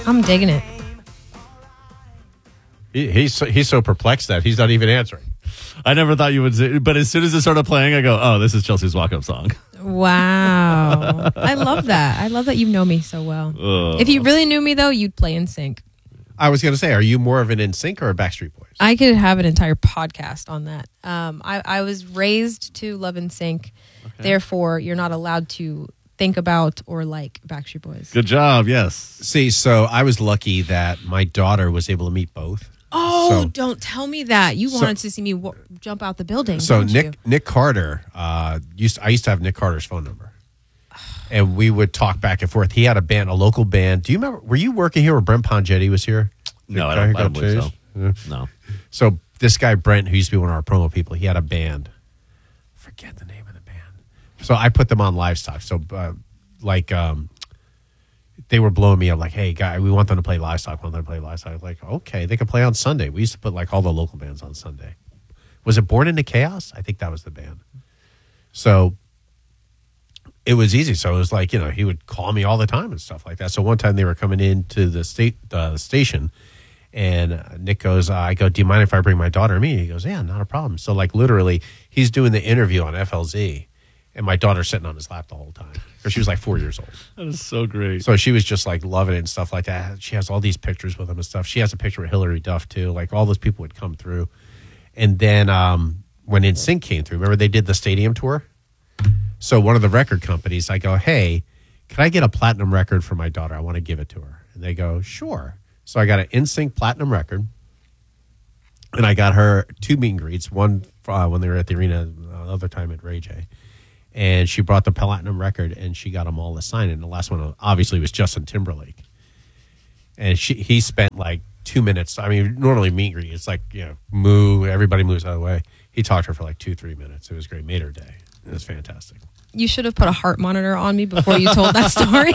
I'm digging it. He's so perplexed that he's not even answering. I never thought you would say, but as soon as it started playing, I go, oh, this is Chelsea's walk-up song. Wow. I love that. I love that you know me so well. If you really knew me, though, you'd play NSYNC. I was going to say, are you more of an NSYNC or a Backstreet Boys? I could have an entire podcast on that. I was raised to love NSYNC. Okay. Therefore, you're not allowed to think about or like Backstreet Boys. Good job, yes. See, so I was lucky that my daughter was able to meet both. Oh, don't tell me that. You wanted to see me jump out the building. So Nick Carter, I used to have Nick Carter's phone number. And we would talk back and forth. He had a band, a local band. Do you remember, were you working here when Brent Pongetti was here? No, I don't believe so. Yeah. No. So this guy, Brent, who used to be one of our promo people, he had a band. Forget the name of the band. So I put them on Livestock. So they were blowing me up like, hey, guy, we want them to play Livestock. We want them to play Livestock. I was like, okay, they can play on Sunday. We used to put like all the local bands on Sunday. Was it Born into Chaos? I think that was the band. So it was easy. So it was like, he would call me all the time and stuff like that. So one time they were coming into the station and Nick goes, I go, do you mind if I bring my daughter and me? He goes, yeah, not a problem. So like literally he's doing the interview on FLZ and my daughter's sitting on his lap the whole time because she was like 4 years old. That is so great. So she was just like loving it and stuff like that. She has all these pictures with him and stuff. She has a picture of Hillary Duff too. Like all those people would come through. And then when NSYNC came through, remember they did the stadium tour? So one of the record companies, I go, hey, can I get a platinum record for my daughter? I want to give it to her. And they go, sure. So I got an NSYNC platinum record. And I got her 2 meet and greets, one when they were at the arena, another time at Ray J. And she brought the platinum record and she got them all to sign it. And the last one obviously was Justin Timberlake. And he spent like 2 minutes. I mean, normally meet and greet, it's like, everybody moves out of the way. He talked to her for like 2-3 minutes. It was great. Made her day. It was fantastic. You should have put a heart monitor on me before you told that story.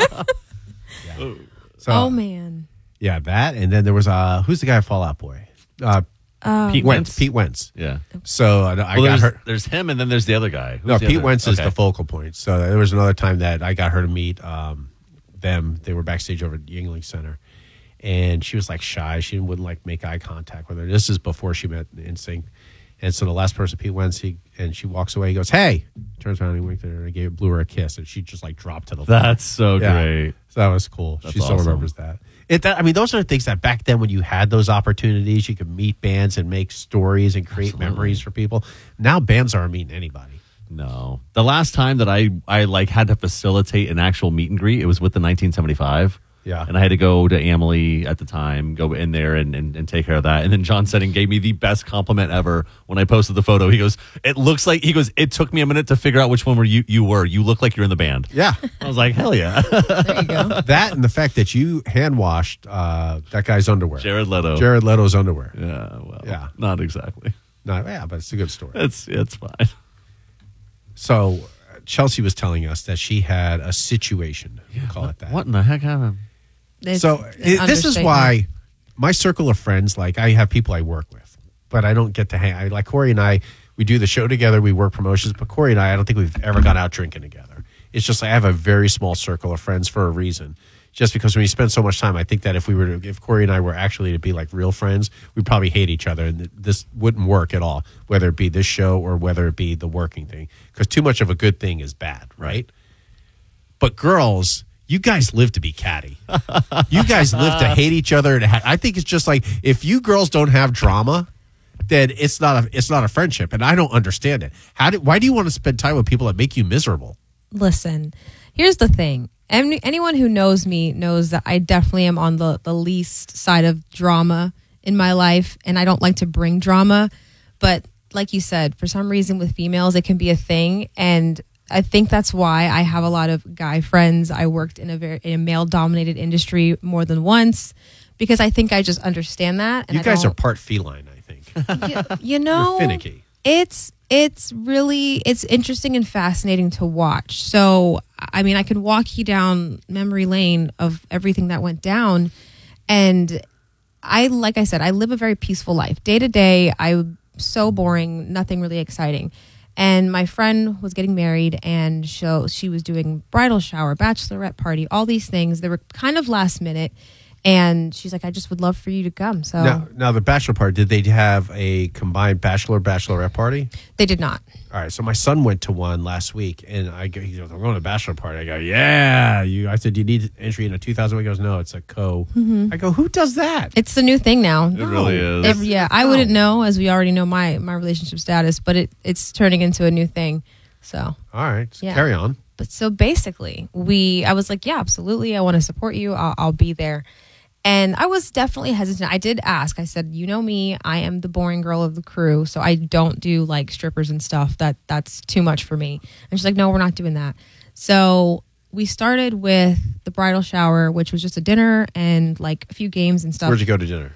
Yeah. So, oh, man. Yeah, that. And then there was, who's the guy at Fall Out Boy? Pete Wentz. Pete Wentz. Yeah. So I got her. There's him and then there's the other guy. No, Pete Wentz is the focal point. So there was another time that I got her to meet them. They were backstage over at the Yuengling Center. And she was like shy. She wouldn't like make eye contact with her. This is before she met NSYNC. And so the last person, Pete Wentz, and she walks away. He goes, hey. Turns around and he winked at her and blew her a kiss. And she just like dropped to the floor. That's so great. So that was cool. That's she still awesome. remembers that. I mean, those are the things that back then when you had those opportunities, you could meet bands and make stories and create memories for people. Now bands aren't meeting anybody. No. The last time that I like had to facilitate an actual meet and greet, it was with the 1975. Yeah. And I had to go to Amelie at the time, go in there and take care of that. And then John Setting gave me the best compliment ever when I posted the photo. He goes, it took me a minute to figure out which one you were. You look like you're in the band. Yeah. I was like, hell yeah. There you go. That and the fact that you hand washed that guy's underwear. Jared Leto. Jared Leto's underwear. Yeah, well, yeah. Not exactly. No, yeah, but it's a good story. It's fine. So Chelsea was telling us that she had a situation. We'll call it that. What in the heck happened? It's So an this is why my circle of friends, like I have people I work with, but I don't get to hang. Like Corey and I, we do the show together. We work promotions, but Corey and I don't think we've ever gone out drinking together. It's just like I have a very small circle of friends for a reason. Just because when you spend so much time, I think that if Corey and I were actually to be like real friends, we'd probably hate each other, and this wouldn't work at all. Whether it be this show or whether it be the working thing, because too much of a good thing is bad, right? But girls. You guys live to be catty. You guys live to hate each other. I think it's just like if you girls don't have drama, then it's not a friendship, and I don't understand it. Why do you want to spend time with people that make you miserable? Listen, here's the thing. Anyone who knows me knows that I definitely am on the least side of drama in my life, and I don't like to bring drama. But like you said, for some reason with females, it can be a thing, and I think that's why I have a lot of guy friends. I worked in a male-dominated industry more than once because I think I just understand that. And you guys are part feline, I think. You know, you're finicky. It's interesting and fascinating to watch. So, I mean, I can walk you down memory lane of everything that went down, and like I said, I live a very peaceful life. Day to day, I'm so boring, nothing really exciting. And my friend was getting married, and she was doing bridal shower, bachelorette party, all these things. They were kind of last minute. And she's like, I just would love for you to come. So Now the bachelor party, did they have a combined bachelorette party? they did not. All right, so my son went to one last week, and he goes, I'm going to a bachelor party. I go, yeah. I said, do you need entry in a 2,000? He goes, no, it's a co. I go, who does that? It's the new thing now. It really is. I wouldn't know, as we already know my relationship status, but it's turning into a new thing. So All right, Yeah. carry on. But so basically, I was like, yeah, absolutely. I want to support you. I'll be there. And I was definitely hesitant. I did ask. I said, you know me, I am the boring girl of the crew. So I don't do like strippers and stuff. That's too much for me. And she's like, no, we're not doing that. So we started with the bridal shower, which was just a dinner and like a few games and stuff. Where'd you go to dinner?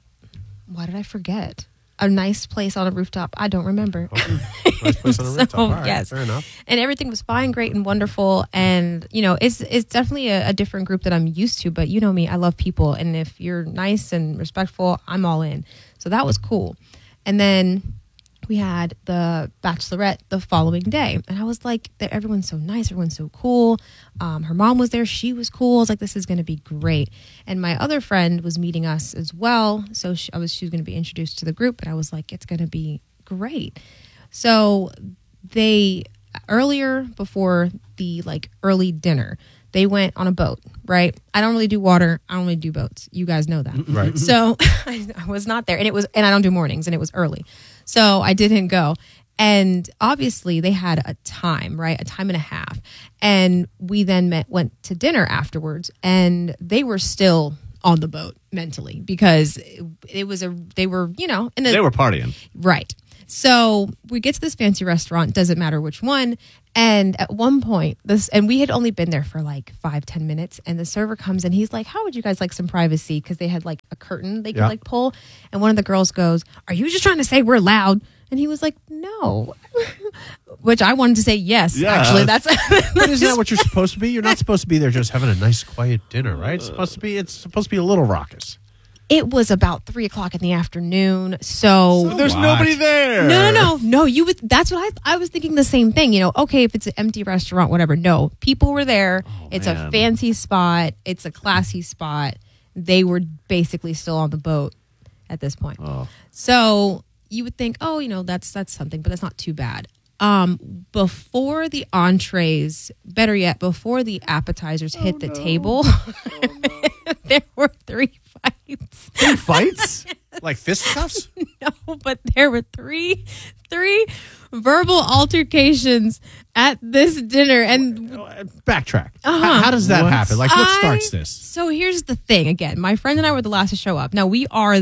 Why did I forget? A nice place on a rooftop. I don't remember. Nice place on a rooftop. All right, yes. fair enough. And everything was fine, great, and wonderful. And it's definitely a different group that I'm used to. But you know me, I love people, and if you're nice and respectful, I'm all in. So that was cool. And then we had the bachelorette the following day, and I was like, everyone's so nice, everyone's so cool. Her mom was there, she was cool. I was like, this is going to be great. And my other friend was meeting us as well, so she was going to be introduced to the group, and I was like, it's going to be great. So they earlier before the like early dinner, they went on a boat, right? I don't really do water. I don't really do boats. You guys know that. Right. So I was not there, and I don't do mornings, and it was early. So I didn't go. And obviously they had a time, right? A time and a half. And we then went to dinner afterwards, and they were still on the boat mentally because they were, They were partying. right. So we get to this fancy restaurant, doesn't matter which one. And at one point, and we had only been there for like 5-10 minutes, and the server comes and he's like, how would you guys like some privacy? Because they had like a curtain they could like pull. And one of the girls goes, are you just trying to say we're loud? And he was like, no. Which I wanted to say yes, actually. That's But isn't that what you're supposed to be? You're not supposed to be there just having a nice, quiet dinner, right? It's supposed to be a little raucous. It was about 3:00 in the afternoon. So There's what? nobody there. No. You would. That's what I was thinking. The same thing. Okay, if it's an empty restaurant, whatever. No, people were there. It's man. a fancy spot. It's a classy spot. They were basically still on the boat at this point. Oh. So you would think, that's something, but that's not too bad. Before the entrees, better yet, before the appetizers hit the table, there were 3 fights. 3 fights? Like fisticuffs? No, but there were three verbal altercations at this dinner. And Backtrack. How does that happen? Like, what starts this? So here's the thing. Again, my friend and I were the last to show up. Now, we are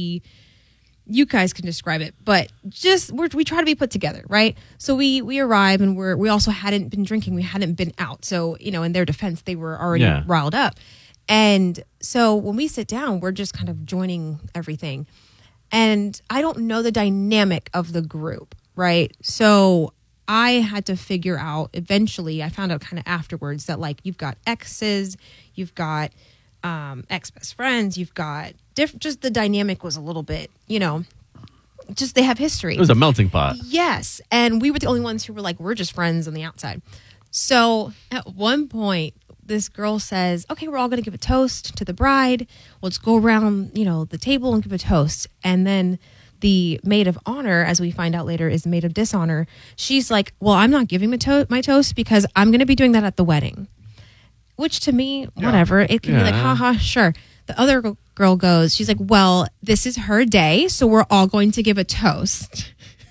you guys can describe it, but we try to be put together, right? So we arrive, and we also hadn't been drinking. We hadn't been out. So, in their defense, they were already riled up. And so when we sit down, we're just kind of joining everything. And I don't know the dynamic of the group, right? So I had to figure out, eventually, I found out kind of afterwards that like you've got exes, you've got ex-best friends, you've got just the dynamic was a little bit, just they have history. It was a melting pot. Yes. And we were the only ones who were like, we're just friends on the outside. So at one point, this girl says, okay, we're all going to give a toast to the bride. Let's go around, the table and give a toast. And then the maid of honor, as we find out later, is the maid of dishonor. She's like, well, I'm not giving my toast because I'm going to be doing that at the wedding. Which to me, whatever. It can be like, haha, sure. The other girl goes, she's like, well, this is her day, so we're all going to give a toast.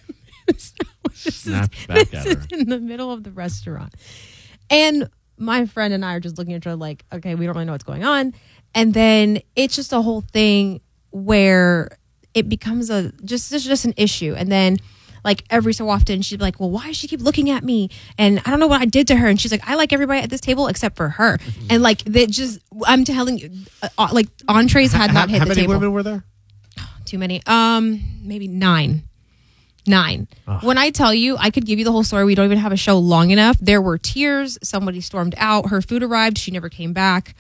Snapped back at her. This is in the middle of the restaurant. And my friend and I are just looking at each other like, okay, we don't really know what's going on. And then it's just a whole thing where it becomes just an issue. And then like every so often she'd be like, well, why does she keep looking at me? And I don't know what I did to her. And she's like, I like everybody at this table except for her. And like, I'm telling you, like entrees had not hit the table. How many women were there? Too many. Maybe 9. When I tell you, I could give you the whole story. We don't even have a show long enough. There were tears. Somebody stormed out. Her food arrived. She never came back.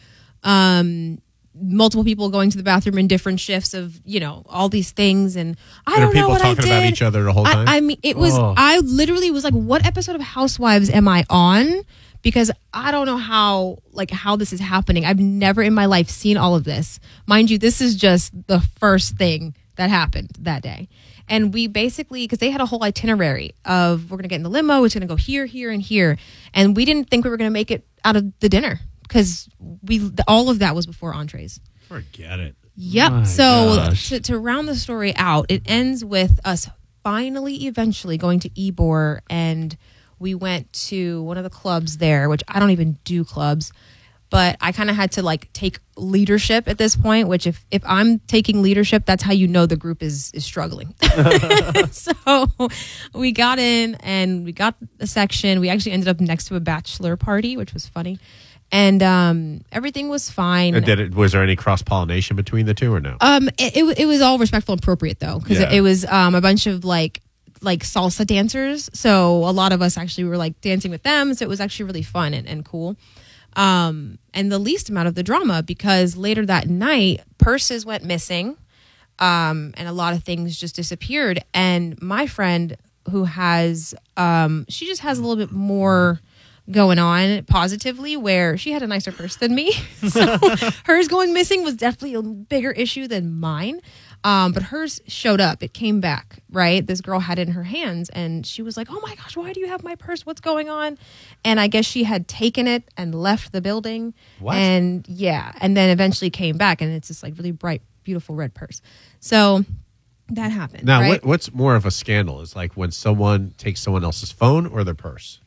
Multiple people going to the bathroom in different shifts of, all these things. And I don't know what I did. People talking about each other the whole time? I mean, it was, I literally was like, what episode of Housewives am I on? because I don't know how this is happening. I've never in my life seen all of this. Mind you, this is just the first thing that happened that day. And we basically, because they had a whole itinerary of we're going to get in the limo, it's going to go here, here, and here. And we didn't think we were going to make it out of the dinner because all of that was before entrees. Forget it. Yep. My So gosh. to round the story out, it ends with us eventually going to Ybor, and we went to one of the clubs there, which I don't even do clubs, but I kind of had to like take leadership at this point, which if I'm taking leadership, that's how you know the group is struggling. So we got in and we got the section. We actually ended up next to a bachelor party, which was funny. And everything was fine. And was there any cross pollination between the two or no? It was all respectful and appropriate though, because Yeah. it was a bunch of like salsa dancers. So a lot of us actually were like dancing with them. So it was actually really fun and cool. And the least amount of the drama, because later that night purses went missing, and a lot of things just disappeared. And my friend who has she just has a little bit more going on positively, where she had a nicer purse than me. So hers going missing was definitely a bigger issue than mine. But hers showed up. It came back, right? This girl had it in her hands and she was like, oh my gosh, why do you have my purse? What's going on? And I guess she had taken it and left the building. What? And yeah. And then eventually came back and it's this like really bright, beautiful red purse. So that happened. Now, right? what's more of a scandal is like when someone takes someone else's phone or their purse.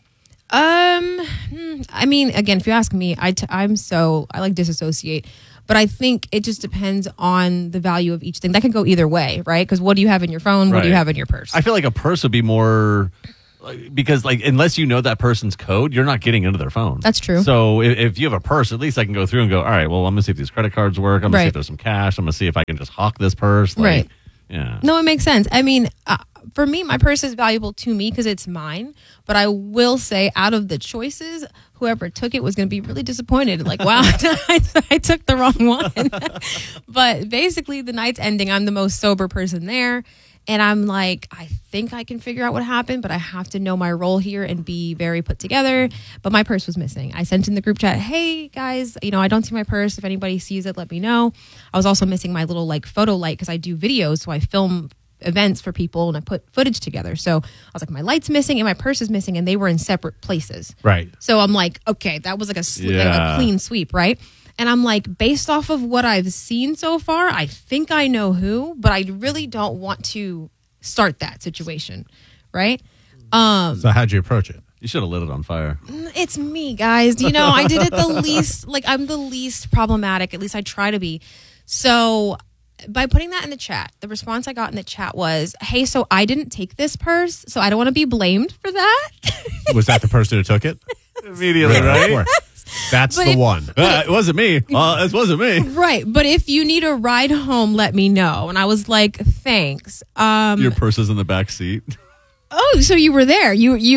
I mean, again, if you ask me, I like disassociate, but I think it just depends on the value of each thing. That can go either way, right? Because what do you have in your phone? What do you Right. have in your purse? I feel like a purse would be more because like unless you know that person's code, you're not getting into their phone. That's true. So if you have a purse, at least I can go through and go, all right, well, I'm gonna see if these credit cards work. I'm gonna see Right. if there's some cash. I'm gonna see if I can just hawk this purse. Like, Right. Yeah. No, it makes sense. I mean, for me, my purse is valuable to me because it's mine. But I will say, out of the choices, whoever took it was going to be really disappointed. Like, wow, I took the wrong one. But basically, the night's ending. I'm the most sober person there. And I'm like, I think I can figure out what happened, but I have to know my role here and be very put together. But my purse was missing. I sent in the group chat, hey guys, I don't see my purse. If anybody sees it, let me know. I was also missing my little like photo light because I do videos. So I film events for people and I put footage together. So I was like, my light's missing and my purse is missing, and they were in separate places. Right. So I'm like, okay, that was like like a Yeah. clean sweep, right? And I'm like, based off of what I've seen so far, I think I know who, but I really don't want to start that situation, right? So how'd you approach it? You should have lit it on fire. It's me, guys. I did it the least, like I'm the least problematic. At least I try to be. So by putting that in the chat, the response I got in the chat was, hey, so I didn't take this purse, so I don't want to be blamed for that. Was that the person who took it? Immediately, Of right? course. That's But the if- one. It wasn't me. It wasn't me. Right. But if you need a ride home, let me know. And I was like, thanks. Your purse is in the back seat. Oh, so you were there.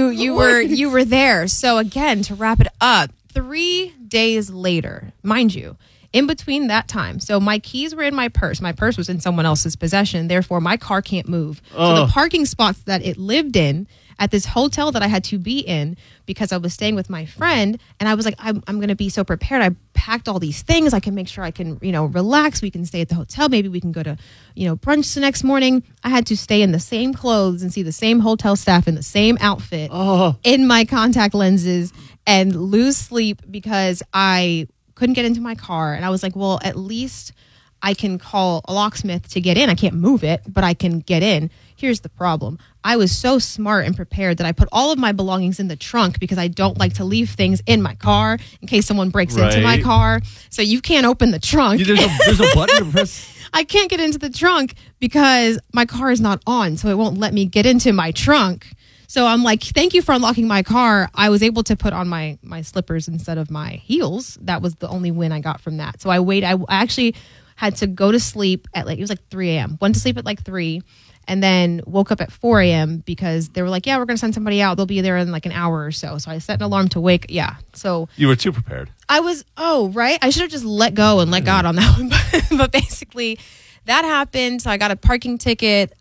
You were there. So again, to wrap it up, 3 days later, mind you, in between that time, so my keys were in my purse. My purse was in someone else's possession. Therefore, my car can't move. So the parking spots that it lived in at this hotel that I had to be in, because I was staying with my friend, and I was like, I'm going to be so prepared. I packed all these things. I can make sure I can, relax. We can stay at the hotel. Maybe we can go to, brunch the next morning. I had to stay in the same clothes and see the same hotel staff in the same outfit in my contact lenses and lose sleep because I couldn't get into my car. And I was like, well, at least I can call a locksmith to get in. I can't move it, but I can get in. Here's the problem. I was so smart and prepared that I put all of my belongings in the trunk because I don't like to leave things in my car in case someone breaks into my Right. car. So you can't open the trunk. There's a button to press. I can't get into the trunk because my car is not on, so it won't let me get into my trunk. So I'm like, thank you for unlocking my car. I was able to put on my slippers instead of my heels. That was the only win I got from that. So I actually had to go to sleep at it was like 3 a.m. Went to sleep at like 3 and then woke up at 4 a.m. because they were like, yeah, we're going to send somebody out. They'll be there in like an hour or so. So I set an alarm to wake. Yeah. So You were too prepared. I was, right? I should have just let go and let God on that one. But basically, that happened. So I got a parking ticket.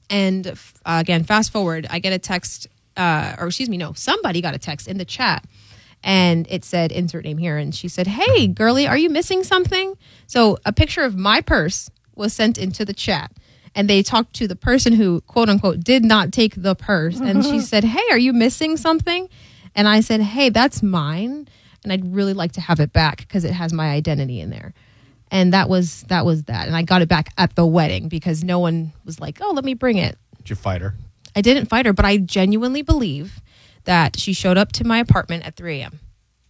Again, fast forward, I get a text, somebody got a text in the chat and it said insert name here, and she said, "Hey, girly, are you missing something?" So a picture of my purse was sent into the chat, and they talked to the person who, quote unquote, did not take the purse, and she said, "Hey, are you missing something?" And I said, "Hey, that's mine, and I'd really like to have it back because it has my identity in there." And that was that. And I got it back at the wedding because no one was like, "Oh, let me bring it." Did you fight her? I didn't fight her, but I genuinely believe that she showed up to my apartment at 3 a.m.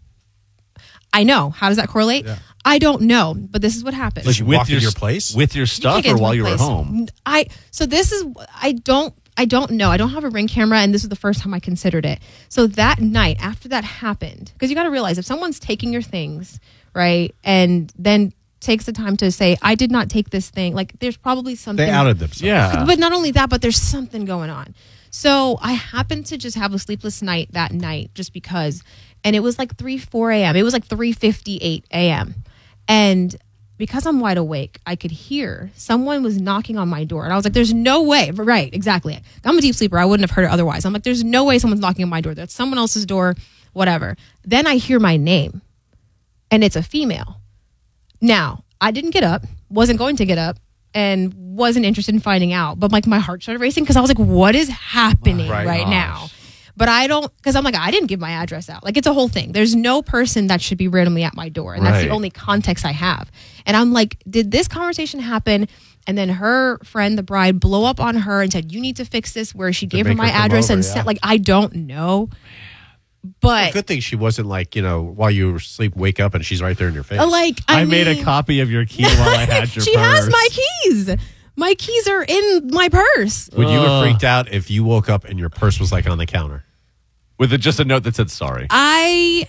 I know. How does that correlate? Yeah. I don't know, but this is what happened. Did she walk in your place? with your stuff, Kick it or into while my you were place. home? So this is I don't know. I don't have a Ring camera, and this is the first time I considered it. So that night after that happened, because you got to realize if someone's taking your things, right, and then takes the time to say, "I did not take this thing," like there's probably something. They outed themselves. Yeah. But not only that, but there's something going on. So I happened to just have a sleepless night that night just because, and it was like 4 a.m. It was like 3:58 a.m. And because I'm wide awake, I could hear someone was knocking on my door. And I was like, there's no way. Right, exactly. I'm a deep sleeper. I wouldn't have heard it otherwise. I'm like, there's no way someone's knocking on my door. That's someone else's door, whatever. Then I hear my name, and it's a female. Now, I didn't get up, wasn't going to get up, and wasn't interested in finding out. But like my heart started racing because I was like, what is happening right now? But I don't, because I'm like, I didn't give my address out. Like, it's a whole thing. There's no person that should be randomly at my door. And that's the Right. only context I have. And I'm like, did this conversation happen? And then her friend, the bride, blow up on her and said, you need to fix this, where she gave her make my her come address over, and yeah. said, like, I don't know. But, Good thing she wasn't like, while you were asleep, wake up and she's right there in your face. like, I made a mean, copy of your key while I had your she purse. has my keys. My keys are in my purse. Would you have freaked out if you woke up and your purse was like on the counter? With just a note that said sorry. I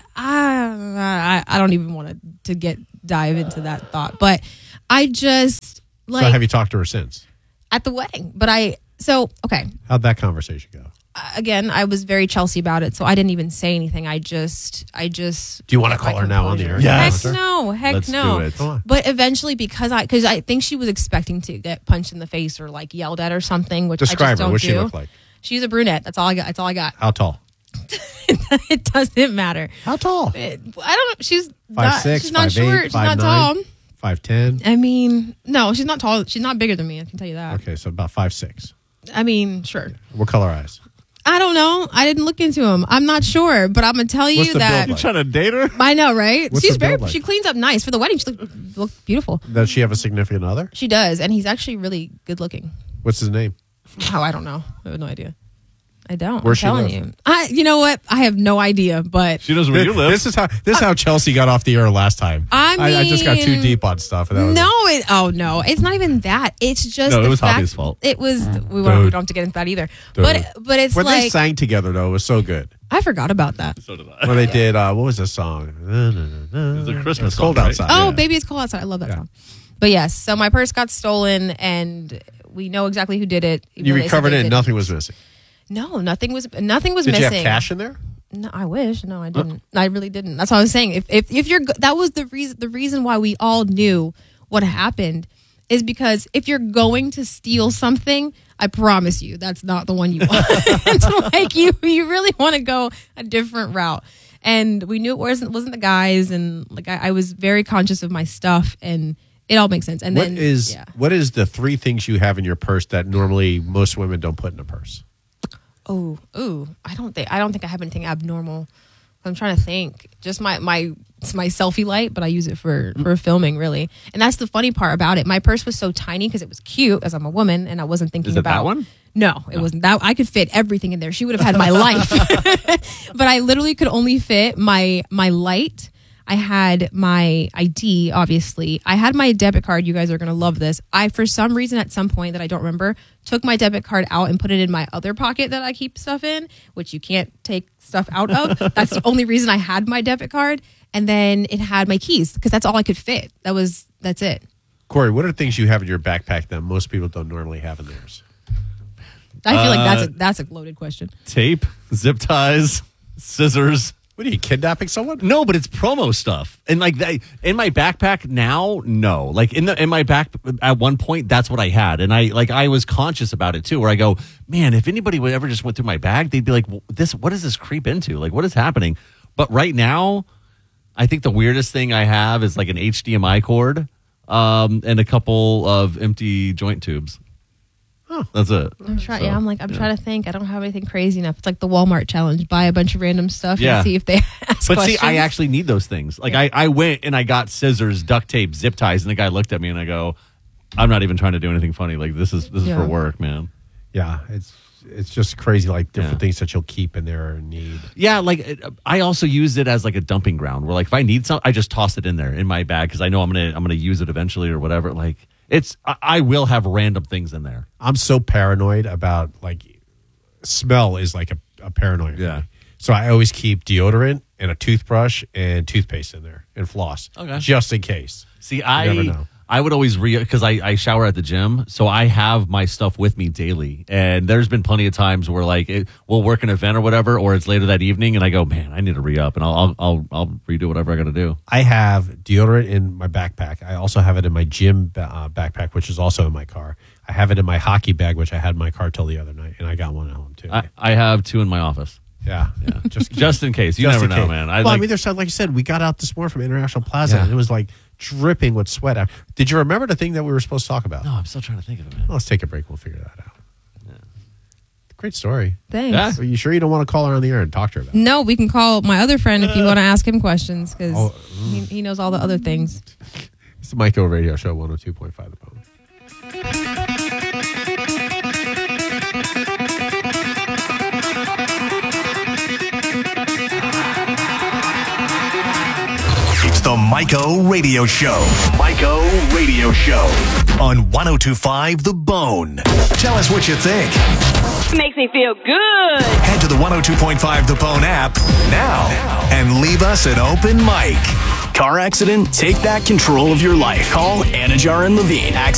don't even want to dive into that thought, but I just So have you talked to her since? at the wedding. But okay. How'd that conversation go? Again, I was very Chelsea about it, so I didn't even say anything. I just. Do you want to kept my call her now on the air? composure. Yes. Heck no. Heck Let's no. do it. Come on. But eventually, because I think she was expecting to get punched in the face or like yelled at or something, which I Describe just her. don't What'd she do. look like? She's a brunette. That's all I got. How tall? It doesn't matter. How tall? I don't know. She's 5'6", not. She's not 5'8", short. She's not 5'9", tall. 5'10". I mean, no, she's not tall. She's not bigger than me. I can tell you that. Okay, so about 5'6". I mean, sure. What color eyes? I don't know. I didn't look into them. I'm not sure, but I'm gonna tell you What's the that. build You trying to date her? I know, right? What's She's the very. build like? She cleans up nice for the wedding. She looked beautiful. Does she have a significant other? She does, and he's actually really good looking. What's his name? Oh, I don't know. I have no idea. I don't. Where I'm she telling live? you. You know what? I have no idea, but She knows where you live. This is how Chelsea got off the air last time. I just got too mean, deep on stuff. And that was no, it's not even that. It's just No, it the was fact Javi's fault. It was. We Dude. don't have to get into that either. Dude. But it's when they like sang together though, it was so good. I forgot about that. So did I. When they did what was the song? It's a Christmas It's cold song, right? outside. Oh, Yeah. baby, it's cold outside. I love that Yeah. song. But yes, so my purse got stolen, and we know exactly who did it. even You though they said recovered they it and didn't. nothing was missing. No, nothing was Did missing. you have cash in there? No, I wish. No, I didn't. I really didn't. That's what I was saying. If you're that was the reason why we all knew what happened is because if you're going to steal something, I promise you that's not the one you want. It's like you really want to go a different route. And we knew it wasn't the guys, and like I was very conscious of my stuff, and it all makes sense. And What then is yeah. what is the 3 things you have in your purse that normally most women don't put in a purse? Oh, I don't think I have anything abnormal. I'm trying to think. Just my selfie light, but I use it for filming really. And that's the funny part about it. My purse was so tiny because it was cute, as I'm a woman, and I wasn't thinking Is it about that one? No, it wasn't that. I could fit everything in there. She would have had my life, but I literally could only fit my light. I had my ID, obviously. I had my debit card. You guys are going to love this. I, for some reason, at some point that I don't remember, took my debit card out and put it in my other pocket that I keep stuff in, which you can't take stuff out of. That's the only reason I had my debit card. And then it had my keys because that's all I could fit. That's it. Corey, what are things you have in your backpack that most people don't normally have in theirs? I feel like that's a loaded question. Tape, zip ties, scissors. What are you, kidnapping someone? No, but it's promo stuff. And like that, in my backpack now, no. Like in my back at one point, that's what I had. And I was conscious about it too, where I go, man, if anybody would ever just went through my bag, they'd be like, what does this creep into? Like, what is happening? But right now, I think the weirdest thing I have is like an HDMI cord and a couple of empty joint tubes. Oh. That's it. I'm trying. I'm trying to think. I don't have anything crazy enough. It's like the Walmart challenge: buy a bunch of random stuff and see if they ask But questions. see, I actually need those things. Like I went and I got scissors, duct tape, zip ties, and the guy looked at me and I go, "I'm not even trying to do anything funny. Like this is for work, man." Yeah, it's just crazy, like different things that you'll keep in there and need. Yeah, like I also use it as like a dumping ground where like if I need something, I just toss it in there in my bag because I know I'm gonna use it eventually or whatever. Like I will have random things in there. I'm so paranoid about like smell is like a paranoia. Yeah. For me. So I always keep deodorant and a toothbrush and toothpaste in there and floss, just in case. See, You never know. I would always because I shower at the gym, so I have my stuff with me daily. And there's been plenty of times where like we'll work an event or whatever, or it's later that evening, and I go, man, I need to re-up, and I'll redo whatever I got to do. I have deodorant in my backpack. I also have it in my gym backpack, which is also in my car. I have it in my hockey bag, which I had in my car till the other night, and I got one at home too. I have 2 in my office. Yeah. Just in case. You never know, man. I mean, there's like you said, we got out this morning from International Plaza, and it was like dripping with sweat. Did you remember the thing that we were supposed to talk about? No, I'm still trying to think of it, man. Well, let's take a break. We'll figure that out. Yeah. Great story. Thanks. Yeah. Are you sure you don't want to call her on the air and talk to her about it? No, we can call my other friend if you want to ask him questions because he knows all the other things. It's the Mike O Radio Show, 102.5 The Bone. It's the Mike O Radio Show. Mike O Radio Show on 102.5 The Bone. Tell us what you think. Makes me feel good. Head to the 102.5 The Bone app now and leave us an open mic. Car accident? Take back control of your life. Call Anajar and Levine.